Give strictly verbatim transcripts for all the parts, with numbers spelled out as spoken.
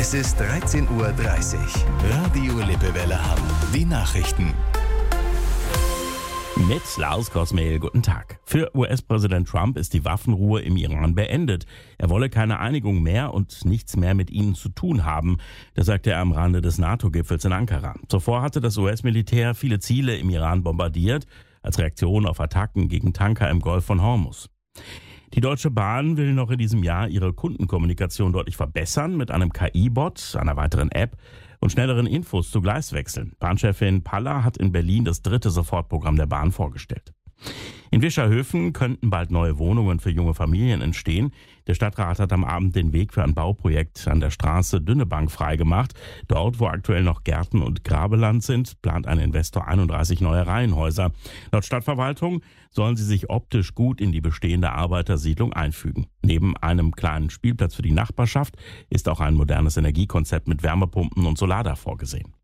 Es ist dreizehn Uhr dreißig. Radio Lippewelle Hamm. Die Nachrichten. Mit Lars Kosmehl, guten Tag. Für U S-Präsident Trump ist die Waffenruhe im Iran beendet. Er wolle keine Einigung mehr und nichts mehr mit ihnen zu tun haben. Das sagte er am Rande des NATO-Gipfels in Ankara. Zuvor hatte das U S-Militär viele Ziele im Iran bombardiert, als Reaktion auf Attacken gegen Tanker im Golf von Hormuz. Die Deutsche Bahn will noch in diesem Jahr ihre Kundenkommunikation deutlich verbessern mit einem K I-Bot, einer weiteren App und schnelleren Infos zu Gleiswechseln. Bahnchefin Palla hat in Berlin das dritte Sofortprogramm der Bahn vorgestellt. In Wischerhöfen könnten bald neue Wohnungen für junge Familien entstehen. Der Stadtrat hat am Abend den Weg für ein Bauprojekt an der Straße Dünnebank freigemacht. Dort, wo aktuell noch Gärten und Grabeland sind, plant ein Investor einunddreißig neue Reihenhäuser. Laut Stadtverwaltung sollen sie sich optisch gut in die bestehende Arbeitersiedlung einfügen. Neben einem kleinen Spielplatz für die Nachbarschaft ist auch ein modernes Energiekonzept mit Wärmepumpen und Solardach vorgesehen.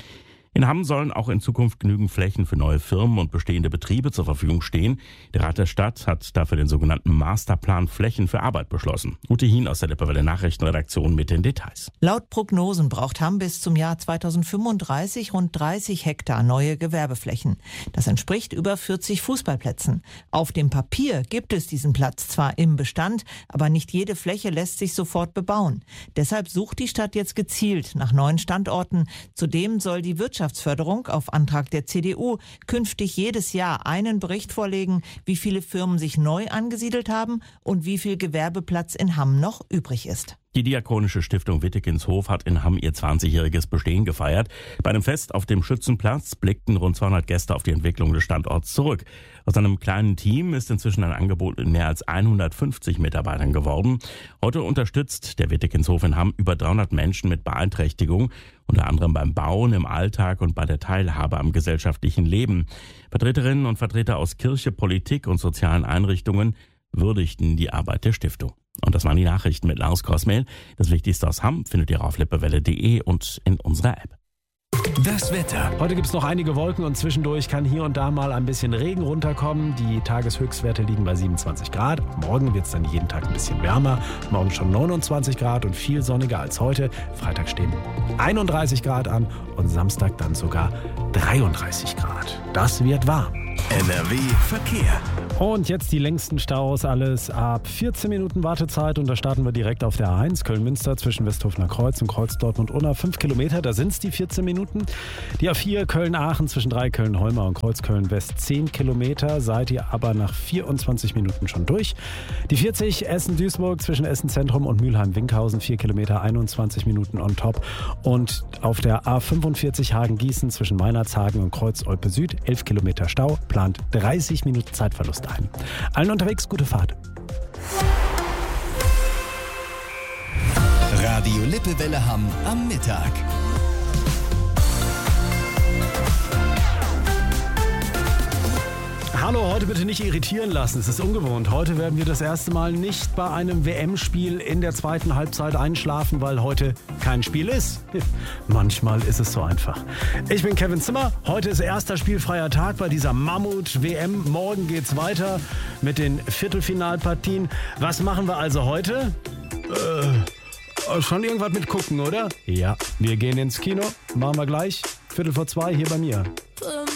In Hamm sollen auch in Zukunft genügend Flächen für neue Firmen und bestehende Betriebe zur Verfügung stehen. Der Rat der Stadt hat dafür den sogenannten Masterplan Flächen für Arbeit beschlossen. Ute Hien aus der Lippewelle Nachrichtenredaktion mit den Details. Laut Prognosen braucht Hamm bis zum Jahr zweitausendfünfunddreißig rund dreißig Hektar neue Gewerbeflächen. Das entspricht über vierzig Fußballplätzen. Auf dem Papier gibt es diesen Platz zwar im Bestand, aber nicht jede Fläche lässt sich sofort bebauen. Deshalb sucht die Stadt jetzt gezielt nach neuen Standorten. Zudem soll die Wirtschaft Wirtschaftsförderung auf Antrag der C D U künftig jedes Jahr einen Bericht vorlegen, wie viele Firmen sich neu angesiedelt haben und wie viel Gewerbeplatz in Hamm noch übrig ist. Die Diakonische Stiftung Wittekenshof hat in Hamm ihr zwanzigjähriges Bestehen gefeiert. Bei einem Fest auf dem Schützenplatz blickten rund zweihundert Gäste auf die Entwicklung des Standorts zurück. Aus einem kleinen Team ist inzwischen ein Angebot mit mehr als hundertfünfzig Mitarbeitern geworden. Heute unterstützt der Wittekenshof in Hamm über dreihundert Menschen mit Beeinträchtigung, unter anderem beim Bauen, im Alltag und bei der Teilhabe am gesellschaftlichen Leben. Vertreterinnen und Vertreter aus Kirche, Politik und sozialen Einrichtungen würdigten die Arbeit der Stiftung. Und das waren die Nachrichten mit Lars Kosmehl. Das Wichtigste aus Hamm findet ihr auf lippewelle punkt de und in unserer App. Das Wetter. Heute gibt es noch einige Wolken und zwischendurch kann hier und da mal ein bisschen Regen runterkommen. Die Tageshöchstwerte liegen bei siebenundzwanzig Grad. Morgen wird es dann jeden Tag ein bisschen wärmer. Morgen schon neunundzwanzig Grad und viel sonniger als heute. Freitag stehen einunddreißig Grad an und Samstag dann sogar dreiunddreißig Grad. Das wird warm. N R W Verkehr. Und jetzt die längsten Staus, alles ab vierzehn Minuten Wartezeit und da starten wir direkt auf der A eins Köln-Münster zwischen Westhofener Kreuz und Kreuz-Dortmund-Unna. fünf Kilometer, da sind es die vierzehn Minuten. Die A vier Köln-Aachen zwischen drei Köln-Holmer und Kreuz-Köln-West zehn Kilometer, seid ihr aber nach vierundzwanzig Minuten schon durch. Die vierzig Essen-Duisburg zwischen Essen-Zentrum und Mülheim-Winkhausen vier Kilometer, einundzwanzig Minuten on top. Und auf der A fünfundvierzig Hagen-Gießen zwischen Meinerzhagen und Kreuz-Olpe-Süd elf Kilometer Stau, plant dreißig Minuten Zeitverlust ein. Allen unterwegs gute Fahrt. Radio Lippewelle Hamm am Mittag. Hallo, heute bitte nicht irritieren lassen, es ist ungewohnt. Heute werden wir das erste Mal nicht bei einem W M-Spiel in der zweiten Halbzeit einschlafen, weil heute kein Spiel ist. Manchmal ist es so einfach. Ich bin Kevin Zimmer, heute ist erster spielfreier Tag bei dieser Mammut-W M. Morgen geht's weiter mit den Viertelfinalpartien. Was machen wir also heute? Äh, schon irgendwas mit gucken, oder? Ja, wir gehen ins Kino, machen wir gleich, Viertel vor zwei hier bei mir.